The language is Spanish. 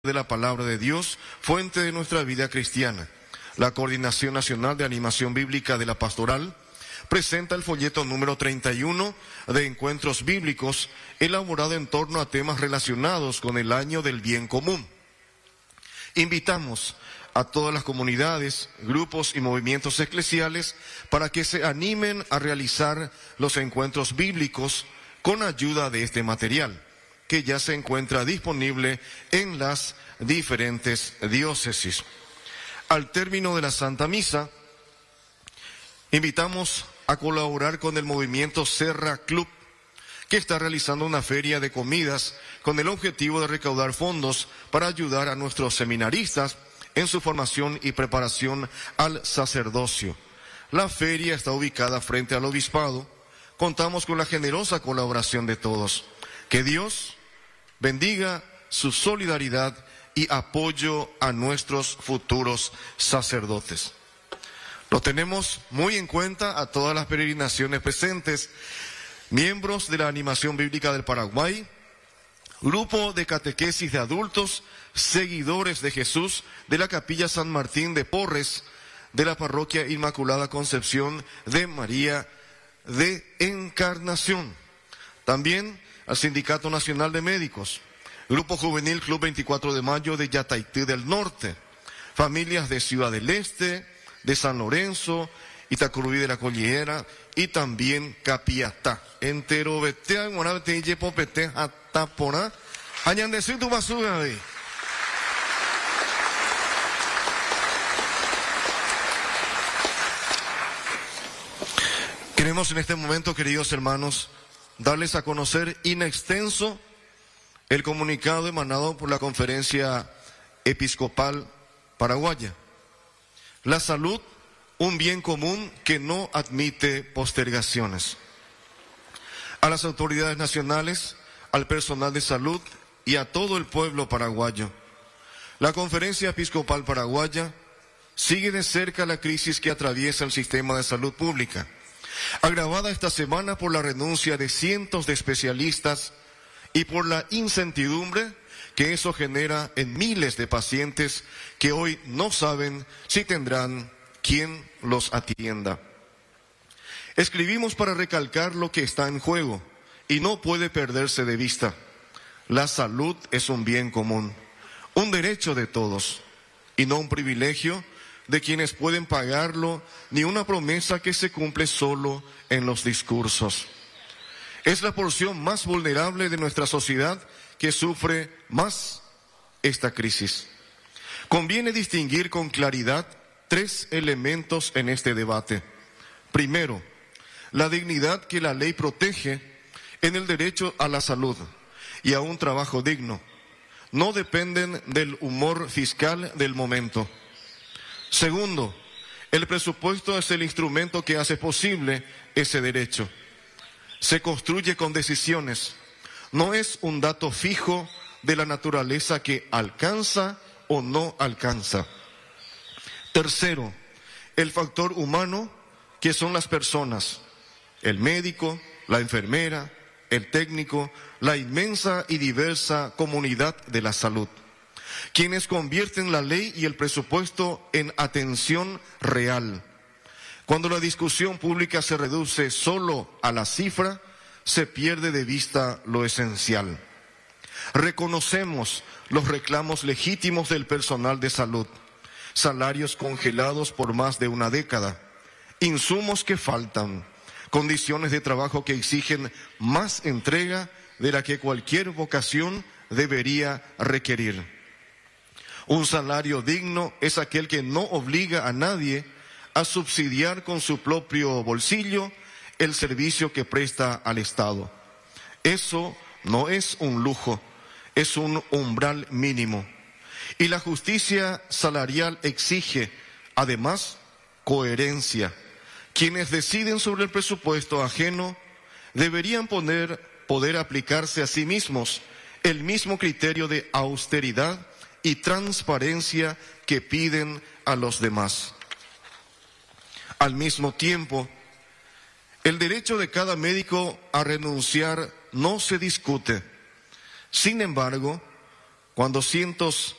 de la palabra de Dios, fuente de nuestra vida cristiana. La Coordinación Nacional de Animación Bíblica de la Pastoral presenta el folleto número 31 de Encuentros Bíblicos, elaborado en torno a temas relacionados con el año del bien común. Invitamos a todas las comunidades, grupos y movimientos eclesiales para que se animen a realizar los encuentros bíblicos con ayuda de este material, que ya se encuentra disponible en las diferentes diócesis. Al término de la Santa Misa, invitamos a colaborar con el movimiento Serra Club, que está realizando una feria de comidas con el objetivo de recaudar fondos para ayudar a nuestros seminaristas en su formación y preparación al sacerdocio. La feria está ubicada frente al obispado. Contamos con la generosa colaboración de todos. Que Dios bendiga su solidaridad y apoyo a nuestros futuros sacerdotes. Lo tenemos muy en cuenta a todas las peregrinaciones presentes, miembros de la Animación Bíblica del Paraguay, grupo de catequesis de adultos, seguidores de Jesús de la Capilla San Martín de Porres, de la Parroquia Inmaculada Concepción de María de Encarnación. También al Sindicato Nacional de Médicos, Grupo Juvenil Club 24 de Mayo de Yataití del Norte, familias de Ciudad del Este, de San Lorenzo, Itacurubí de la Collera y también Capiatá. Entero betea, morabete y yepopete, atapora, añandecir tu basura de. Queremos en este momento, queridos hermanos, darles a conocer in extenso el comunicado emanado por la Conferencia Episcopal Paraguaya. La salud, un bien común que no admite postergaciones. A las autoridades nacionales, al personal de salud y a todo el pueblo paraguayo, la Conferencia Episcopal Paraguaya sigue de cerca la crisis que atraviesa el sistema de salud pública, agravada esta semana por la renuncia de cientos de especialistas y por la incertidumbre que eso genera en miles de pacientes que hoy no saben si tendrán quien los atienda. Escribimos para recalcar lo que está en juego y no puede perderse de vista. La salud es un bien común, un derecho de todos y no un privilegio de quienes pueden pagarlo, ni una promesa que se cumple solo en los discursos. Es la porción más vulnerable de nuestra sociedad que sufre más esta crisis. Conviene distinguir con claridad tres elementos en este debate. Primero, la dignidad que la ley protege en el derecho a la salud y a un trabajo digno. No dependen del humor fiscal del momento. Segundo, el presupuesto es el instrumento que hace posible ese derecho. Se construye con decisiones, no es un dato fijo de la naturaleza que alcanza o no alcanza. Tercero, el factor humano, que son las personas, el médico, la enfermera, el técnico, la inmensa y diversa comunidad de la salud, quienes convierten la ley y el presupuesto en atención real. Cuando la discusión pública se reduce solo a la cifra, se pierde de vista lo esencial. Reconocemos los reclamos legítimos del personal de salud, salarios congelados por más de una década, insumos que faltan, condiciones de trabajo que exigen más entrega de la que cualquier vocación debería requerir. Un salario digno es aquel que no obliga a nadie a subsidiar con su propio bolsillo el servicio que presta al Estado. Eso no es un lujo, es un umbral mínimo. Y la justicia salarial exige, además, coherencia. Quienes deciden sobre el presupuesto ajeno deberían poder aplicarse a sí mismos el mismo criterio de austeridad y transparencia que piden a los demás. Al mismo tiempo, el derecho de cada médico a renunciar no se discute. Sin embargo, cuando cientos